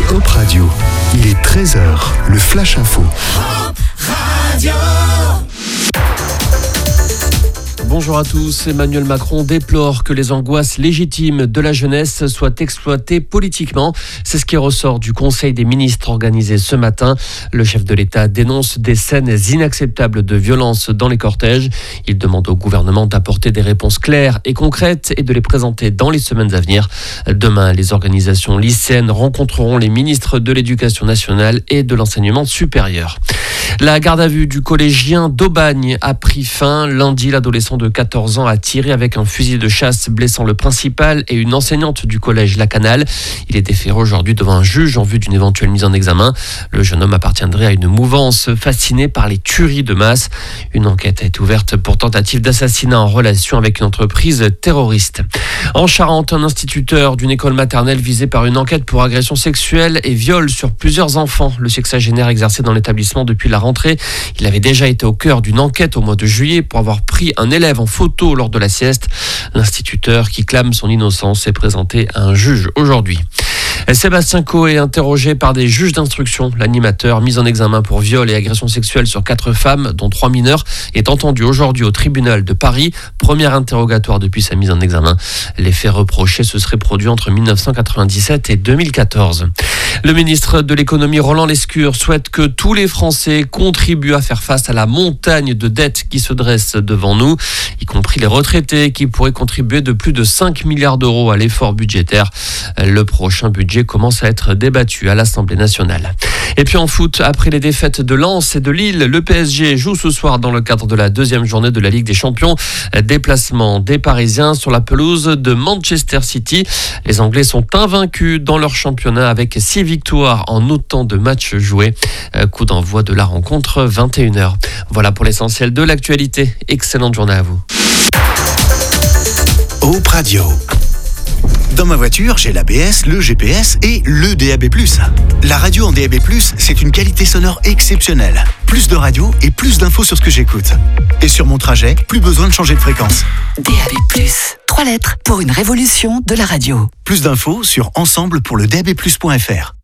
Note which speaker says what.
Speaker 1: Hop Radio, il est 13h, le Flash Info.
Speaker 2: Hop Radio.
Speaker 3: Bonjour à tous. Emmanuel Macron déplore que les angoisses légitimes de la jeunesse soient exploitées politiquement. C'est ce qui ressort du Conseil des ministres organisé ce matin. Le chef de l'État dénonce des scènes inacceptables de violence dans les cortèges. Il demande au gouvernement d'apporter des réponses claires et concrètes et de les présenter dans les semaines à venir. Demain, les organisations lycéennes rencontreront les ministres de l'Éducation nationale et de l'enseignement supérieur. La garde à vue du collégien d'Aubagne a pris fin. Lundi, l'adolescent de 14 ans a tiré avec un fusil de chasse, blessant le principal et une enseignante du collège Lacanal. Il est déféré aujourd'hui devant un juge en vue d'une éventuelle mise en examen. Le jeune homme appartiendrait à une mouvance fascinée par les tueries de masse. Une enquête a été ouverte pour tentative d'assassinat en relation avec une entreprise terroriste. En Charente, un instituteur d'une école maternelle visé par une enquête pour agression sexuelle et viol sur plusieurs enfants. Le sexagénaire exerçait dans l'établissement depuis la rentrée. Il avait déjà été au cœur d'une enquête au mois de juillet pour avoir pris un élève en photo lors de la sieste. L'instituteur, qui clame son innocence, est présenté à un juge aujourd'hui. Sébastien Coe est interrogé par des juges d'instruction. L'animateur, mis en examen pour viol et agression sexuelle sur 4 femmes, dont 3 mineurs, est entendu aujourd'hui au tribunal de Paris. Premier interrogatoire depuis sa mise en examen. Les faits reprochés se seraient produits entre 1997 et 2014. Le ministre de l'économie Roland Lescure souhaite que tous les Français contribuent à faire face à la montagne de dettes qui se dresse devant nous, y compris les retraités qui pourraient contribuer de plus de 5 milliards d'euros à l'effort budgétaire. Le prochain budget commence à être débattu à l'Assemblée nationale. Et puis en foot, après les défaites de Lens et de Lille, le PSG joue ce soir dans le cadre de la 2e journée de la Ligue des Champions. Déplacement des Parisiens sur la pelouse de Manchester City. Les Anglais sont invaincus dans leur championnat avec 6 victoires en autant de matchs joués. Coup d'envoi de la rencontre 21h. Voilà pour l'essentiel de l'actualité. Excellente journée à vous.
Speaker 1: Hop Radio. Dans ma voiture, j'ai l'ABS, le GPS et le DAB+. La radio en DAB+, c'est une qualité sonore exceptionnelle. Plus de radio et plus d'infos sur ce que j'écoute. Et sur mon trajet, plus besoin de changer de fréquence.
Speaker 4: DAB+, 3 lettres pour une révolution de la radio.
Speaker 1: Plus d'infos sur ensemble pour le DAB+.fr.